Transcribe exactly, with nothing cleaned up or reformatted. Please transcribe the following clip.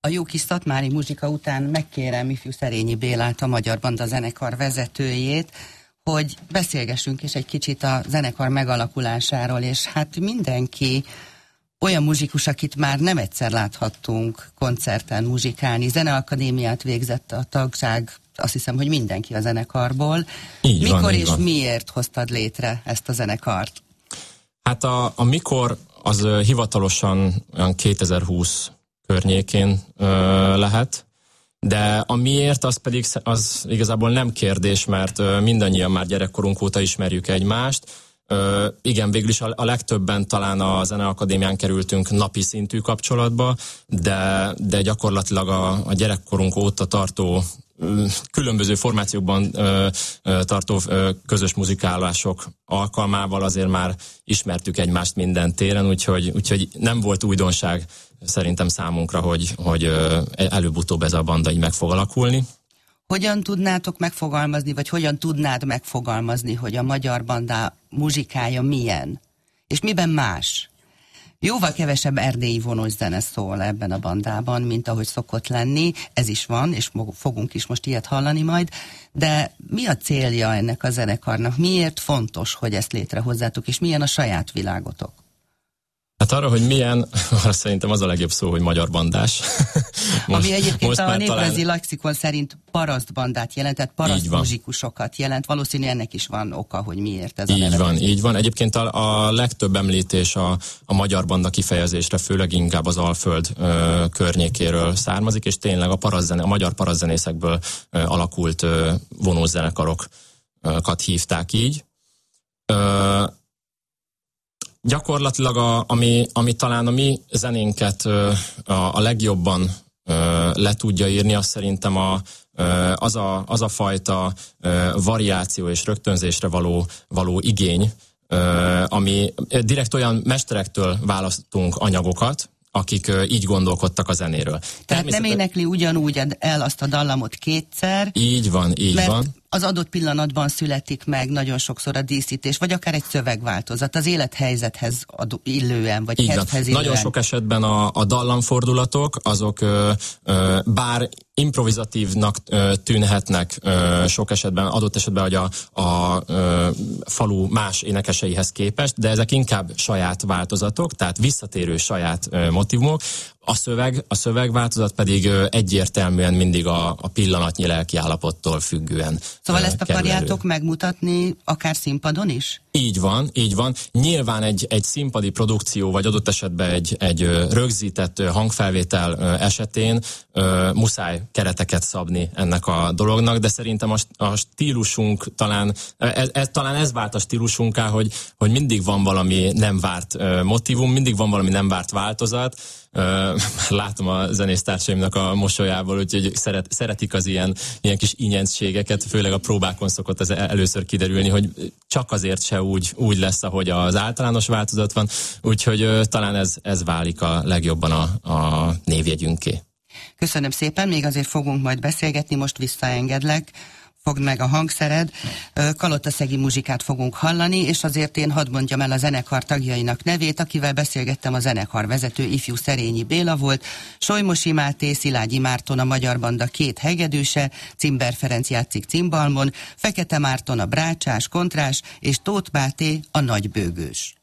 A jó kis szatmári muzsika után megkérem ifjú Szerényi Bélát, a Magyar Banda zenekar vezetőjét, hogy beszélgessünk is egy kicsit a zenekar megalakulásáról, és hát mindenki olyan muzsikus, akit már nem egyszer láthattunk koncerten muzsikálni, zeneakadémiát végzett a tagság, azt hiszem, hogy mindenki a zenekarból. Így Mikor van, és így van. miért hoztad létre ezt a zenekart? Hát a, a mikor az uh, hivatalosan olyan kétezer-húsz környékén uh, lehet, de a miért az pedig az igazából nem kérdés, mert uh, mindannyian már gyerekkorunk óta ismerjük egymást. Uh, igen, végül is a, a legtöbben talán a Zeneakadémián kerültünk napi szintű kapcsolatba, de, de gyakorlatilag a, a gyerekkorunk óta tartó különböző formációkban ö, ö, tartó ö, közös muzikálások alkalmával azért már ismertük egymást minden téren, úgyhogy, úgyhogy nem volt újdonság szerintem számunkra, hogy, hogy ö, előbb-utóbb ez a banda így meg fog alakulni. Hogyan tudnátok megfogalmazni, vagy hogyan tudnád megfogalmazni, hogy a Magyar Banda muzsikája milyen? És miben más? Jóval kevesebb erdélyi vonós zene szól ebben a bandában, mint ahogy szokott lenni. Ez is van, és fogunk is most ilyet hallani majd. De mi a célja ennek a zenekarnak? Miért fontos, hogy ezt létrehozzátok, és milyen a saját világotok? Hát arra, hogy milyen, arra szerintem az a legjobb szó, hogy magyar bandás. Most, Ami egyébként a néprajzi talán... lexikon szerint parasztbandát jelent, tehát paraszt muzsikusokat jelent. Valószínű ennek is van oka, hogy miért ez a Így neve. van, így van. Egyébként a, a legtöbb említés a, a magyar banda kifejezésre, főleg inkább az Alföld ö, környékéről származik, és tényleg a, parazzene, a magyar parazzenészekből ö, alakult ö, vonózenekarokat hívták így. Ö, Gyakorlatilag, a, ami, ami talán a mi zenénket ö, a, a legjobban ö, le tudja írni, az szerintem a, ö, az, a, az a fajta ö, variáció és rögtönzésre való, való igény, ö, ami direkt olyan mesterektől választunk anyagokat, akik ö, így gondolkodtak a zenéről. Tehát nem énekli ugyanúgy el azt a dallamot kétszer. Így van, így mert van. Az adott pillanatban születik meg nagyon sokszor a díszítés, vagy akár egy szövegváltozat, az élethelyzethez illően, vagy helyzethez illően. Nagyon sok esetben a, a dallamfordulatok, azok ö, ö, bár improvizatívnak ö, tűnhetnek ö, sok esetben, adott esetben, hogy a, a ö, falu más énekeseihez képest, de ezek inkább saját változatok, tehát visszatérő saját ö, motívumok. A szöveg, a szövegváltozat pedig ö, egyértelműen mindig a, a pillanatnyi lelkiállapottól függően. Szóval ezt akarjátok megmutatni akár színpadon is? Így van, így van. Nyilván egy, egy színpadi produkció, vagy adott esetben egy, egy rögzített hangfelvétel esetén ö, muszáj kereteket szabni ennek a dolognak, de szerintem a, a stílusunk talán, ez, ez, talán ez vált a stílusunká, hogy, hogy mindig van valami nem várt motívum, mindig van valami nem várt változat. Látom a zenésztársaimnak a mosolyából, úgyhogy szeret, szeretik az ilyen, ilyen kis ingyencségeket, főleg a próbákon szokott ez először kiderülni, hogy csak azért se úgy, úgy lesz, ahogy az általános változat van, úgyhogy uh, talán ez, ez válik a legjobban a, a névjegyünké. Köszönöm szépen, még azért fogunk majd beszélgetni, most visszaengedlek. Fogd meg a hangszered, kalotaszegi muzsikát fogunk hallani, és azért én hadd mondjam el a zenekar tagjainak nevét, akivel beszélgettem, a zenekar vezető ifjú Szerényi Béla volt, Solymosi Máté, Szilágyi Márton a Magyar Banda két hegedűse, Cimber Ferenc játszik cimbalmon, Fekete Márton a brácsás, kontrás, és Tóth Máté a nagybőgős.